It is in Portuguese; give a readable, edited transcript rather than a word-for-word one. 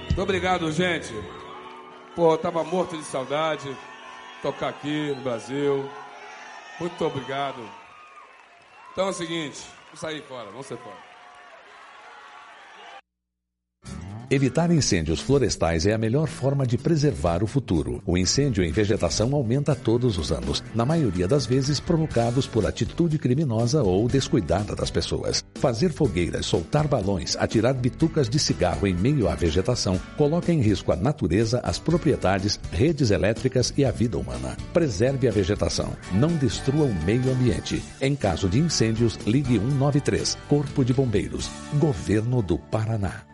Muito obrigado, gente. Pô, eu tava morto de saudade. Tocar aqui no Brasil. Muito obrigado. Então é o seguinte, vamos sair fora, vamos sair fora. Evitar incêndios florestais é a melhor forma de preservar o futuro. O incêndio em vegetação aumenta todos os anos, na maioria das vezes provocados por atitude criminosa ou descuidada das pessoas. Fazer fogueiras, soltar balões, atirar bitucas de cigarro em meio à vegetação coloca em risco a natureza, as propriedades, redes elétricas e a vida humana. Preserve a vegetação. Não destrua o meio ambiente. Em caso de incêndios, ligue 193, Corpo de Bombeiros, Governo do Paraná.